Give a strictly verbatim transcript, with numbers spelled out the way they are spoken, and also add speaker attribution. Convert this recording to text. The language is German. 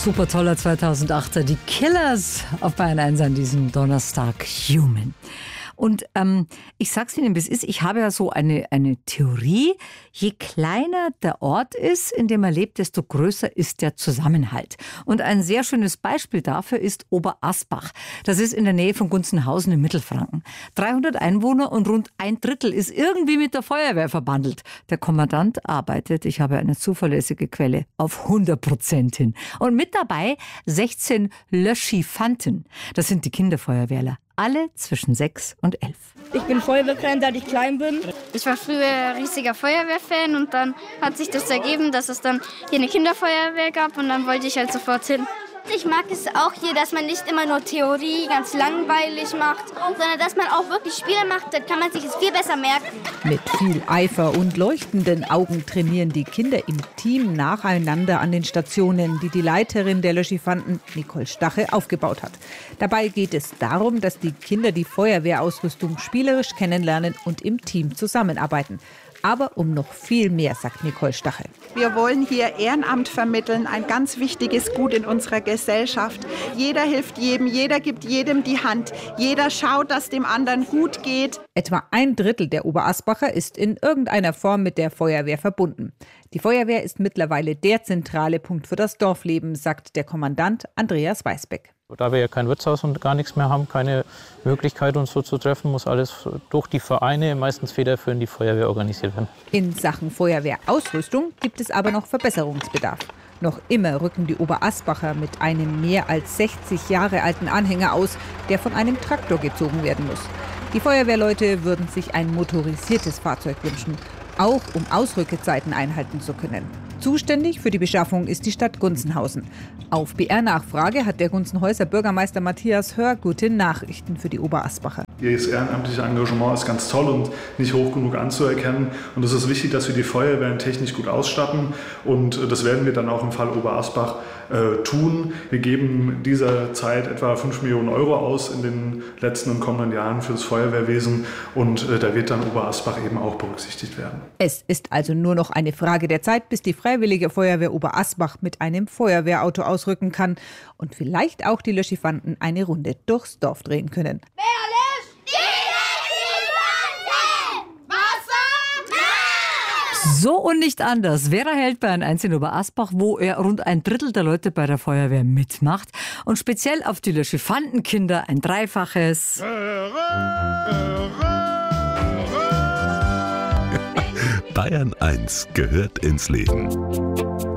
Speaker 1: super toller zweitausendachter, die Killers auf Bayern eins an diesem Donnerstag, Human. Und ähm, ich sag's Ihnen, wie es ist, ich habe ja so eine, eine Theorie, je kleiner der Ort ist, in dem man lebt, desto größer ist der Zusammenhalt. Und ein sehr schönes Beispiel dafür ist Oberasbach. Das ist in der Nähe von Gunzenhausen im Mittelfranken. dreihundert Einwohner und rund ein Drittel ist irgendwie mit der Feuerwehr verbandelt. Der Kommandant arbeitet, ich habe eine zuverlässige Quelle, auf hundert Prozent hin. Und mit dabei sechzehn Löschifanten. Das sind die Kinderfeuerwehrler. Alle zwischen sechs und elf.
Speaker 2: Ich bin Feuerwehrfan, seit ich klein bin.
Speaker 3: Ich war früher riesiger Feuerwehrfan und dann hat sich das ergeben, dass es dann hier eine Kinderfeuerwehr gab und dann wollte ich halt sofort hin.
Speaker 4: Ich mag es auch hier, dass man nicht immer nur Theorie ganz langweilig macht, sondern dass man auch wirklich Spiele macht, dann kann man sich es viel besser merken.
Speaker 5: Mit viel Eifer und leuchtenden Augen trainieren die Kinder im Team nacheinander an den Stationen, die die Leiterin der Löschifanten, Nicole Stache, aufgebaut hat. Dabei geht es darum, dass die Kinder die Feuerwehrausrüstung spielerisch kennenlernen und im Team zusammenarbeiten. Aber um noch viel mehr, sagt Nicole Stache.
Speaker 6: Wir wollen hier Ehrenamt vermitteln, ein ganz wichtiges Gut in unserer Gesellschaft. Jeder hilft jedem, jeder gibt jedem die Hand, jeder schaut, dass dem anderen gut geht.
Speaker 5: Etwa ein Drittel der Oberasbacher ist in irgendeiner Form mit der Feuerwehr verbunden. Die Feuerwehr ist mittlerweile der zentrale Punkt für das Dorfleben, sagt der Kommandant Andreas Weißbeck.
Speaker 7: Da wir ja kein Wirtshaus und gar nichts mehr haben, keine Möglichkeit, uns so zu treffen, muss alles durch die Vereine, meistens federführend die Feuerwehr, organisiert werden.
Speaker 5: In Sachen Feuerwehrausrüstung gibt es aber noch Verbesserungsbedarf. Noch immer rücken die Oberasbacher mit einem mehr als sechzig Jahre alten Anhänger aus, der von einem Traktor gezogen werden muss. Die Feuerwehrleute würden sich ein motorisiertes Fahrzeug wünschen, auch um Ausrückezeiten einhalten zu können. Zuständig für die Beschaffung ist die Stadt Gunzenhausen. Auf B R-Nachfrage hat der Gunzenhäuser Bürgermeister Matthias Hör gute Nachrichten für die Oberasbacher.
Speaker 8: Ihr ehrenamtliche Engagement ist ganz toll und nicht hoch genug anzuerkennen. Und es ist wichtig, dass wir die Feuerwehren technisch gut ausstatten. Und das werden wir dann auch im Fall Oberasbach äh, tun. Wir geben dieser Zeit etwa fünf Millionen Euro aus in den letzten und kommenden Jahren für das Feuerwehrwesen. Und äh, da wird dann Oberasbach eben auch berücksichtigt werden.
Speaker 5: Es ist also nur noch eine Frage der Zeit, bis die Freiwillige Feuerwehr Oberasbach mit einem Feuerwehrauto ausrücken kann und vielleicht auch die Löschifanten eine Runde durchs Dorf drehen können.
Speaker 1: So und nicht anders. Vera hält bei eins in Oberasbach, wo er rund ein Drittel der Leute bei der Feuerwehr mitmacht. Und speziell auf die Löschifantenkinder ein Dreifaches.
Speaker 9: Bayern eins gehört ins Leben.